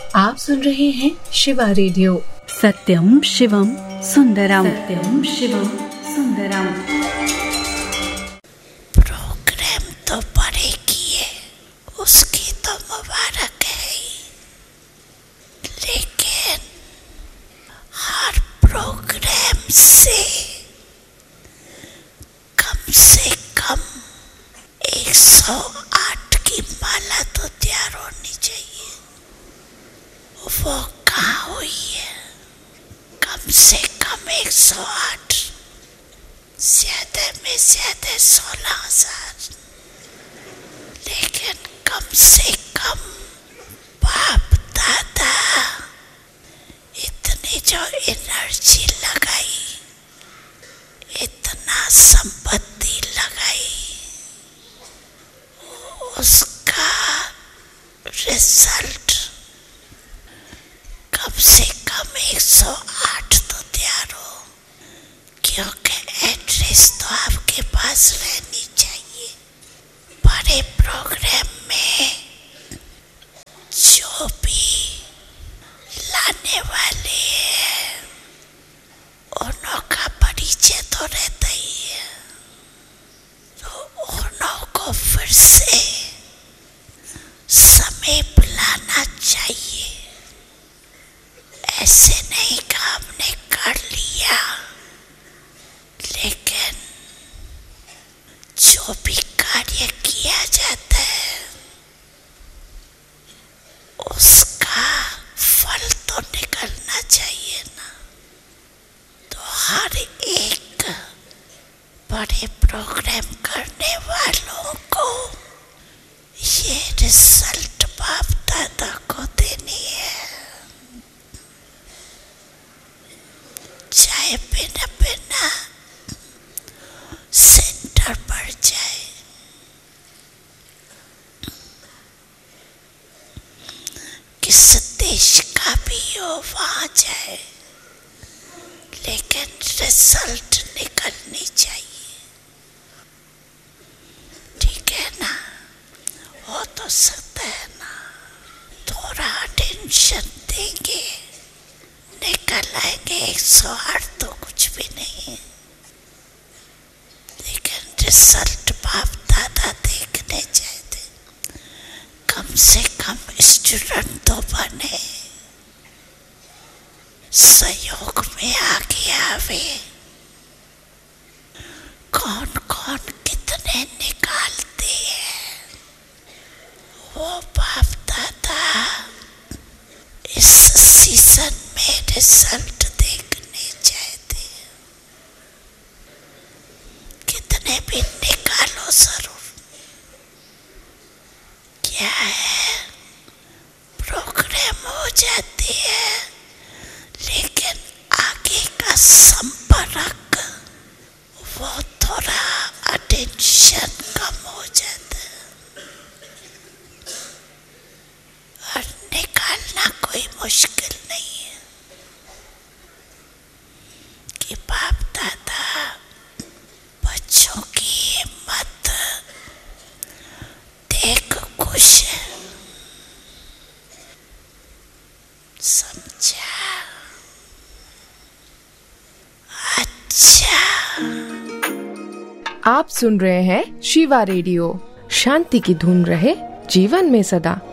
आप सुन रहे हैं शिवा रेडियो। सत्यम शिवम सुंदरम, सत्यम शिवम सुंदरम। प्रोग्राम तो बड़े किए, उसकी तो मुबारक है, लेकिन हर प्रोग्राम से कम 108 की माला तो तैयार होनी चाहिए। वो कहाँ हुई है? कम से कम 108, ज्यादा में ज्यादा 16,000, लेकिन कम से कम बाप दादा इतनी जो एनर्जी लगाई, इतना संपत्ति लगाई, उसका रिजल्ट कम से कम 108 तो तैयार हो, क्योंकि एड्रेस तो आपके पास रहनी चाहिए। बड़े प्रोग्राम में जो भी लाने वाले हैं उन्हों का परिचय तो रहता ही है, तो उन्हों को फिर से समीप लाना चाहिए। ऐसे नहीं कि हमने कर लिया, लेकिन जो भी कार्य किया जाता है उसका फल तो निकलना चाहिए ना। तो हर एक बड़े प्रोग्राम करने वालों को ये रिजल्ट बाप दादा को देनी है। चाहे बिना सेंटर पर जाए, किस देश का भी हो वहां जाए, लेकिन रिजल्ट निकलनी चाहिए। ठीक है ना? हो तो सकता है ना, थोड़ा टेंशन देंगे, निकल आएंगे 108 तो कुछ भी नहीं, लेकिन रिजल्ट बाप दादा देखने चाहते। कम से कम स्टूडेंट तो बने, सहयोग में आगे आवे। कौन कौन कितने निकालते हैं वो बाप दादा इस सीजन में रिजल्ट देखने चाहते हैं। कितने भी निकालो जरूर। क्या है, प्रोग्राम हो जाते हैं, लेकिन आगे का संपर्क वो थोड़ा अटेंशन कम हो जाता है, और निकालना कोई मुश्किल नहीं है कि बाप दादा बच्चों की हिम्मत देख खुश है। समझा? अच्छा। आप सुन रहे हैं शिवा रेडियो। शांति की धुन रहे जीवन में सदा।